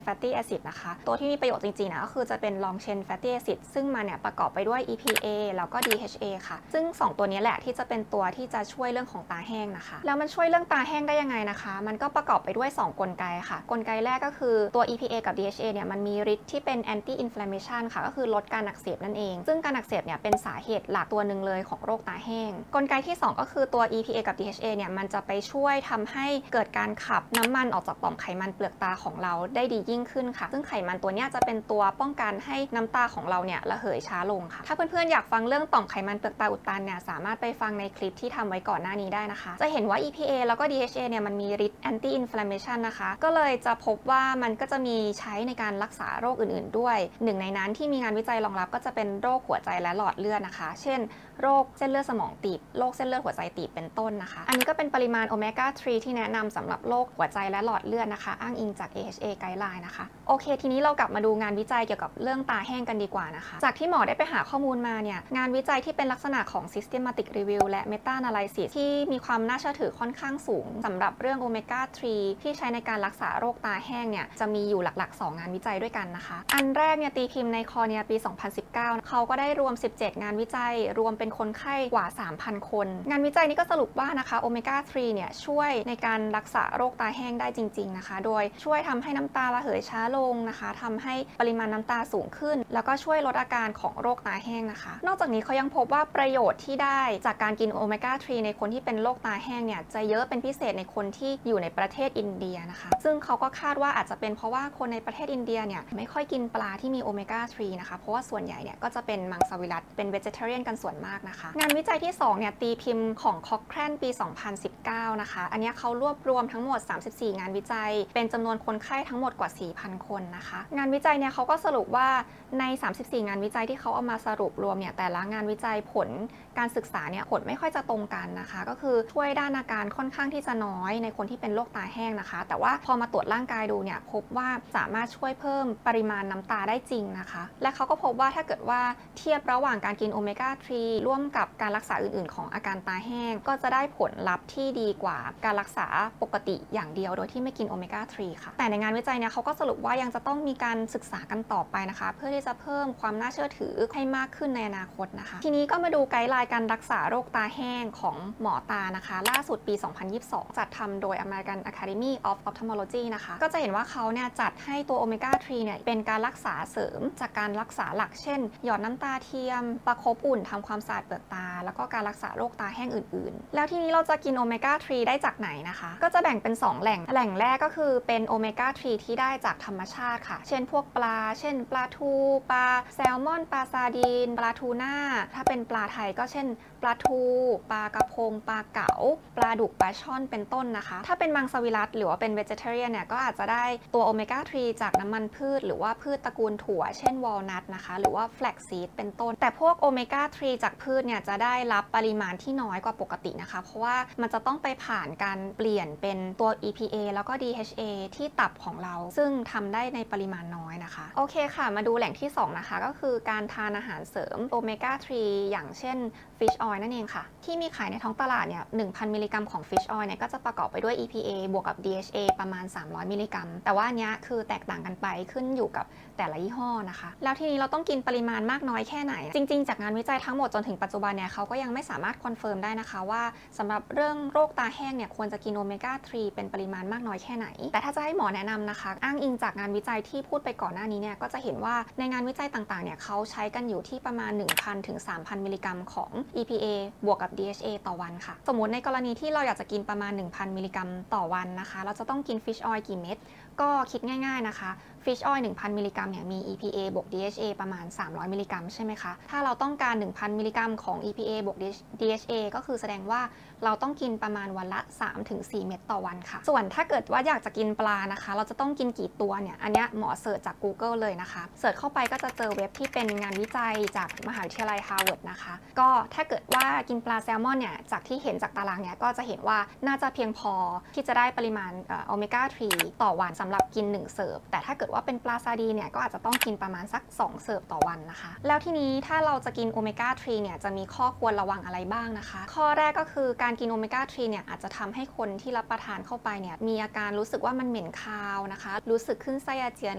fatty acid นะคะตัวที่มีประโยชน์จริงๆนะก็คือจะเป็น long chain fatty acid ซึ่งมันเนี่ยประกอบไปด้วย EPA แล้วก็ DHA ค่ะซึ่ง2ตัวนี้แหละที่จะเป็นตัวที่จะช่วยเรื่องของตาแห้งนะคะแล้วมันช่วยเรื่องตาแห้งได้ยังไงนะคะมันก็ประกอบไปด้วย2กลไกค่ะกลไกแรกก็คือตัว EPA กับ DHA เนี่ยมันมีฤทธิ์ที่เป็น anti inflammation ค่ะก็คือลดการอักเสบนั่นเองซึ่งการอักเสบเนี่ยเป็นสาเหตุหลักตัวหนึ่งเลยของโรคตาแห้งกลไกที่2ก็คือตัว EPA กับ DHA เนี่ยมันจะไปช่วยทำให้เกิดการขับน้ำมันออกจากต่อมไขมันเปลือกตาของเราได้ดียิ่งขึ้นค่ะซึ่งไขมันตัวนี้จะเป็นตัวป้องกันให้น้ำตาของเราเนี่ยระเหยช้าลงค่ะถ้าเพื่อนๆอยากฟังเรื่องต่อมไขมันเปลือกตาอุดตันเนี่ยสามารถไปฟังในคลิปที่ทำไว้ก่อนหน้านี้ได้นะคะจะเห็นว่า EPA แล้วก็ DHA เนี่ยมันมีฤทธิ์ anti inflammation นะคะก็เลยจะพบว่ามันก็จะมีใช้ในการรักษาโรคอื่นๆด้วยหนึ่งในนั้นที่มีงานวิจัยรองรับก็จะเป็นโรคหัวใจและหลอดเลือดนะคะเช่นโรคเส้นเลือดสมองตีบโรคเส้นเลือดหัวใจตีบเป็นต้นนะคะอันนี้ก็เป็นปริมาณโอเมก้า 3 ที่แนะนำสำหรับโรคหัวใจและหลอดเลือดนะคะอ้างอิงจาก AHA Guideline นะคะโอเคทีนี้เรากลับมาดูงานวิจัยเกี่ยวกับเรื่องตาแห้งกันดีกว่านะคะจากที่หมอได้ไปหาข้อมูลมาเนี่ยงานวิจัยที่เป็นลักษณะของ Systematic Review และ Meta Analysis ที่มีความน่าเชื่อถือค่อนข้างสูงสำหรับเรื่องโอเมก้า 3 ที่ใช้ในการรักษาโรคตาแห้งเนี่ยจะมีอยู่หลักๆ2งานวิจัยด้วยกันนะคะอันแรกเนี่ยตีพิมพ์ในคอเนียปี 2019 เขาก็ได้รวม17งานวิจัยรวมเป็นคนไข้กว่า 3,000 คนงานวิจัยนี้ก็สรุปว่านะคะโอเมก้า 3 เนี่ยช่วยในการรักษาโรคตาแห้งได้จริงๆนะคะโดยช่วยทำให้น้ำตาระเหยช้าลงนะคะทำให้ปริมาณน้ำตาสูงขึ้นแล้วก็ช่วยลดอาการของโรคตาแห้งนะคะนอกจากนี้เขายังพบว่าประโยชน์ที่ได้จากการกินโอเมก้า 3 ในคนที่เป็นโรคตาแห้งเนี่ยจะเยอะเป็นพิเศษในคนที่อยู่ในประเทศอินเดียนะคะซึ่งเขาก็คาดว่าอาจจะเป็นเพราะว่าคนในประเทศอินเดียเนี่ยไม่ค่อยกินปลาที่มีโอเมก้า 3 นะคะเพราะว่าส่วนใหญ่เนี่ยก็จะเป็นมังสวิรัติเป็น vegetarian กันส่วนมากนะคะงานวิจัยที่2เนี่ยตีพิมพ์ของ Cochrane ปี 2019 นะคะอันนี้เขารวบรวมทั้งหมด34งานวิจัยเป็นจำนวนคนไข้ทั้งหมดกว่า 4,000 คนนะคะงานวิจัยเนี่ยเขาก็สรุปว่าใน34งานวิจัยที่เขาเอามาสรุปรวมเนี่ยแต่ละงานวิจัยผลการศึกษาเนี่ยผลไม่ค่อยจะตรงกันนะคะก็คือช่วยด้านอาการค่อนข้างที่จะน้อยในคนที่เป็นโรคตาแห้งนะคะแต่ว่าพอมาตรวจร่างกายดูเนี่ยพบว่าสามารถช่วยเพิ่มปริมาณน้ำตาได้จริงนะคะและเขาก็พบว่าถ้าเกิดว่าเทียบระหว่างการกินโอเมก้า 3 ร่วมกับการรักษาอื่นๆของอาการตาแห้งก็จะได้ผลลัพธ์ที่ดีกว่าการรักษาปกติอย่างเดียวโดยที่ไม่กินโอเมก้า 3 ค่ะแต่ในงานวิจัยเนี่ยเขาก็สรุปว่ายังจะต้องมีการศึกษากันต่อไปนะคะเพื่อที่จะเพิ่มความน่าเชื่อถือให้มากขึ้นในอนาคตนะคะทีนี้ก็มาดูไกด์ไลน์การรักษาโรคตาแห้งของหมอตานะคะล่าสุดปี 2022 จัดทำโดย American Academy of Ophthalmology นะคะก็จะเห็นว่าเขาเนี่ยจัดให้ตัวโอเมก้า 3 เนี่ยเป็นการรักษาเสริมจากการรักษาหลักเช่นหยอดน้ำตาเทียมประคบอุ่นทำความสะอาดเปลือกตาแล้วก็การรักษาโรคตาแห้งอื่นๆแล้วทีนี้เราจะกินโอเมก้า 3 ได้จากไหนนะคะก็จะแบ่งเป็น2แหล่งแรกก็คือเป็นโอเมก้า 3 ที่ได้จากธรรมชาติค่ะเช่นพวกปลาเช่นปลาทูปลาแซลมอนปลาซาดีนปลาทูน่าถ้าเป็นปลาไทยก็เช่นปลาทูปลากระพงปลาเก๋าปลาดุกปลาช่อนเป็นต้นนะคะถ้าเป็นมังสวิรัติหรือว่าเป็น vegetarian เนี่ยก็อาจจะได้ตัวโอเมก้า 3 จากน้ำมันพืชหรือว่าพืชตระกูลถั่วเช่นวอลนัทนะคะหรือว่า flax seed เป็นต้นแต่พวกโอเมก้า 3 จากพืชเนี่ยจะได้รับปริมาณที่น้อยกว่าปกตินะคะเพราะว่ามันจะต้องไปผ่านการเปลี่ยนเป็นตัว EPA แล้วก็ DHA ที่ตับของเราซึ่งทำได้ในปริมาณน้อยนะคะโอเคค่ะมาดูแหล่งที่2นะคะก็คือการทานอาหารเสริมโอเมก้า 3 อย่างเช่น fish oil นั่นเองค่ะที่มีขายในท้องตลาดเนี่ย 1,000 มิลลิกรัมของ fish oil เนี่ยก็จะประกอบไปด้วย EPA บวกกับ DHA ประมาณ 300 มิลลิกรัมแต่ว่าอันนี้คือแตกต่างกันไปขึ้นอยู่กับแต่ละยี่ห้อนะคะแล้วทีนี้เราต้องกินปริมาณมากน้อยแค่ไหนจริงๆจากงานวิจัยทั้งหมดจนถึงปัจจุบันเนี่ยเขาก็ยังไม่สามารถคอนเฟิร์มได้นะคะว่าสำหรับเรื่องโรคตาแห้งเนี่ยควรจะกินโอเมก้า 3 เป็นปริมาณมากน้อยแค่ไหนแต่ถ้าจะให้หมอแนะนำนะคะอ้างอิงจากงานวิจัยที่พูดไปก่อนหน้านี้เนี่ยก็จะเห็นว่าในงานวิจัยต่างๆเนี่ยเขาใช้กันอยู่ที่ประมาณ 1,000 ถึง 3,000 มิลลิกรัมของ EPA บวกกับ DHA ต่อวันค่ะสมมุติในกรณีที่เราอยากจะกินประมาณ 1,000 มิลลิกรัมต่อวันนะคะเราจะต้องกิน fish oil กี่เม็ดก็คิดง่ายๆนะคะ fish oil 1,000 มิลลิกรัมเนี่ยมี EPA บวก DHA ประมาณ 300 มิลลิกรัมใช่ไหมคะถ้าเราต้องการ 1,000 มิลลิกรัมของ EPA บวก DHA ก็คือแสดงว่าเราต้องกินประมาณวันละ 3-4 เม็ดต่อวันค่ะส่วนถ้าเกิดว่าอยากจะกินปลานะคะเราจะต้องกินกี่ตัวเนี่ยอันนี้หมอเสิร์ชจาก Google เลยนะคะเสิร์ชเข้าไปก็จะเจอเว็บที่เป็นงานวิจัยจากมหาวิทยาลัย Harvard นะคะก็ถ้าเกิดว่ากินปลาแซลมอนเนี่ยจากที่เห็นจากตารางเนี่ยก็จะเห็นว่าน่าจะเพียงพอที่จะได้ปริมาณโอเมก้า 3 ต่อวันสำหรับกิน1เสิร์ฟแต่ถ้าเกิดว่าเป็นปลาซาดีเนี่ยก็อาจจะต้องกินประมาณสัก2เสิร์ฟต่อวันนะคะแล้วทีนี้ถ้าเราจะกินโอเมก้า 3 เนี่ยจะมีข้อควรระวังอะไรบ้างนะคะข้อแรกก็คือการกินโอเมก้า 3 เนี่ยอาจจะทำให้คนที่รับประทานเข้าไปเนี่ยมีอาการรู้สึกว่ามันเหม็นคาวนะคะรู้สึกขึ้นไส้อาเจียน